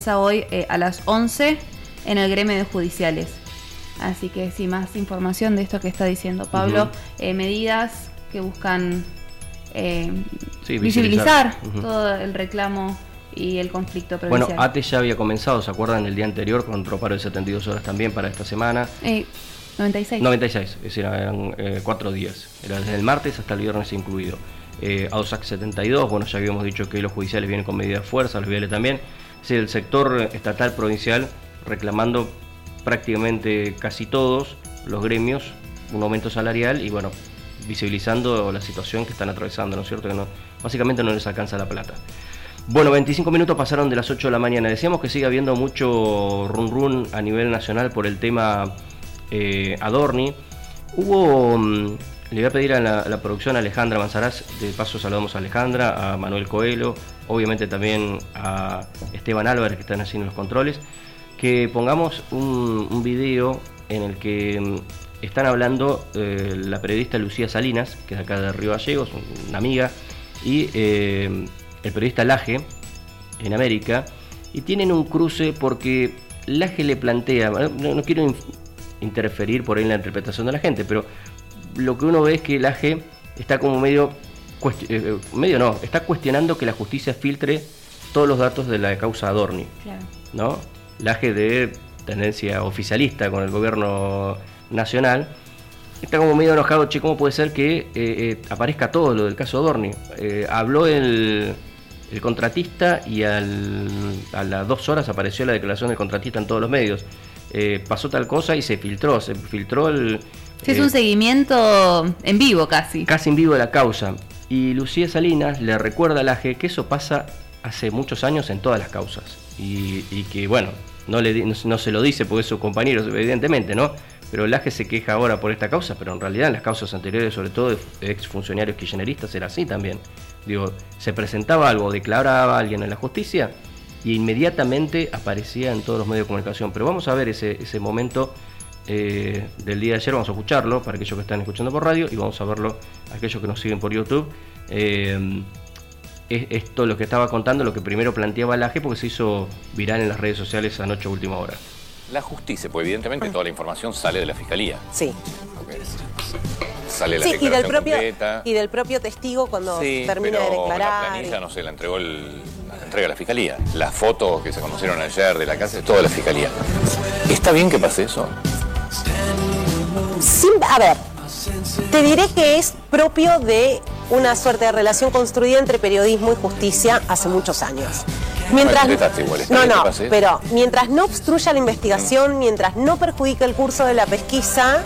hoy a las 11 en el gremio de judiciales. Así que sí, más información de esto que está diciendo Pablo. Medidas que buscan visibilizar todo el reclamo y el conflicto provincial. Bueno, ATE ya había comenzado, ¿se acuerdan? El día anterior con otro paro de 72 horas también para esta semana. 96, es decir, eran 4 días. Era desde el martes hasta el viernes incluido. AUSAC 72, bueno, ya habíamos dicho que los judiciales vienen con medidas de fuerza, los viales también. Es decir, el sector estatal provincial reclamando prácticamente casi todos los gremios un aumento salarial y bueno, visibilizando la situación que están atravesando, ¿no es cierto? Que no, básicamente no les alcanza la plata. Bueno, 25 minutos pasaron de las 8 de la mañana. Decíamos que sigue habiendo mucho run a nivel nacional por el tema Adorni. Hubo, le voy a pedir a la producción Alejandra Manzarás, de paso saludamos a Alejandra, a Manuel Coelho, obviamente también a Esteban Álvarez que están haciendo los controles, que pongamos un video en el que están hablando la periodista Lucía Salinas, que es acá de Río Gallegos, una amiga, y el periodista Laje, en América, y tienen un cruce porque Laje le plantea, no quiero interferir por ahí en la interpretación de la gente, pero lo que uno ve es que Laje está como está cuestionando que la justicia filtre todos los datos de la causa Adorni, claro, ¿no? Laje de tendencia oficialista con el gobierno nacional, está como medio enojado, che, ¿cómo puede ser que aparezca todo lo del caso Adorni? Habló el contratista y a las 2 horas apareció la declaración del contratista en todos los medios. Pasó tal cosa y se filtró el... Sí, es un seguimiento en vivo casi. Casi en vivo de la causa. Y Lucía Salinas le recuerda a Laje que eso pasa hace muchos años en todas las causas. Y que, bueno, no se lo dice porque es su compañero, evidentemente, ¿no? Pero Laje se queja ahora por esta causa, pero en realidad en las causas anteriores, sobre todo de exfuncionarios kirchneristas, era así también. Digo, se presentaba algo, declaraba a alguien en la justicia y inmediatamente aparecía en todos los medios de comunicación. Pero vamos a ver ese momento del día de ayer, vamos a escucharlo para aquellos que están escuchando por radio y vamos a verlo aquellos que nos siguen por YouTube. Esto lo que estaba contando, lo que primero planteaba Laje, porque se hizo viral en las redes sociales anoche a última hora. La justicia, pues evidentemente toda la información sale de la fiscalía. Sí. Okay. Sale la declaración completa. Y del propio testigo cuando termina de declarar. La planilla no se la entregó la entrega a la fiscalía. Las fotos que se conocieron ayer de la casa es toda la fiscalía. ¿Está bien que pase eso? Sí, a ver, te diré que es propio de una suerte de relación construida entre periodismo y justicia hace muchos años. Mientras no obstruya la investigación, mientras no perjudique el curso de la pesquisa,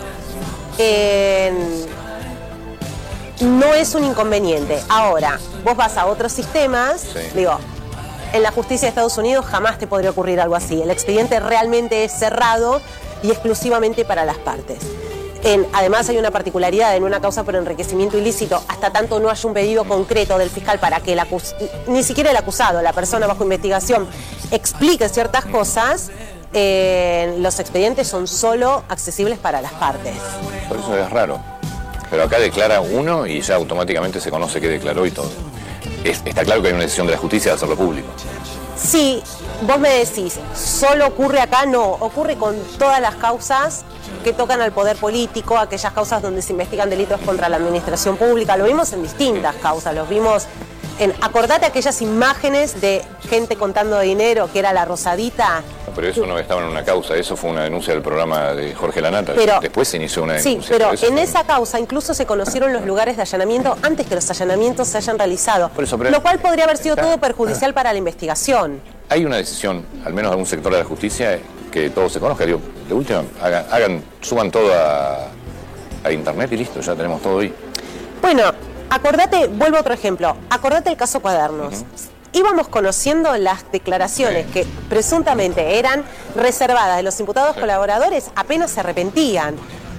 no es un inconveniente. Ahora, vos vas a otros sistemas, digo, en la justicia de Estados Unidos jamás te podría ocurrir algo así. El expediente realmente es cerrado y exclusivamente para las partes. Además hay una particularidad en una causa por enriquecimiento ilícito, hasta tanto no haya un pedido concreto del fiscal para que ni siquiera el acusado, la persona bajo investigación, explique ciertas cosas, los expedientes son solo accesibles para las partes. Por eso es raro. Pero acá declara uno y ya automáticamente se conoce que declaró y todo. Está claro que hay una decisión de la justicia de hacerlo público. Sí, vos me decís, ¿solo ocurre acá? No, ocurre con todas las causas que tocan al poder político, aquellas causas donde se investigan delitos contra la administración pública. Lo vimos en distintas causas, los vimos acordate aquellas imágenes de gente contando dinero, que era la Rosadita. Pero eso no estaba en una causa, eso fue una denuncia del programa de Jorge Lanata. Pero, después se inició una denuncia. Sí, pero en esa causa incluso se conocieron los lugares de allanamiento antes que los allanamientos se hayan realizado. Por eso, lo cual podría haber sido todo perjudicial para la investigación. Hay una decisión, al menos de algún sector de la justicia, que todo se conozca. Digo, de última, suban todo a internet y listo, ya tenemos todo ahí. Bueno, acordate, vuelvo a otro ejemplo, acordate el caso Cuadernos. Íbamos conociendo las declaraciones que presuntamente eran reservadas de los imputados colaboradores, apenas se arrepentían.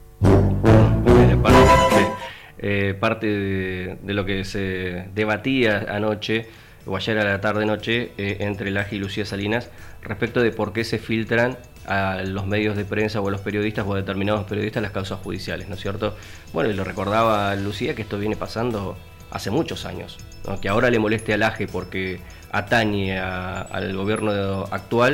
Parte de lo que se debatía anoche, o ayer a la tarde-noche, entre Laje y Lucía Salinas, respecto de por qué se filtran a los medios de prensa o a los periodistas o a determinados periodistas las causas judiciales, ¿no es cierto? Bueno, y lo recordaba Lucía que esto viene pasando hace muchos años, ¿no? Que ahora le moleste al AGE porque atañe al gobierno actual,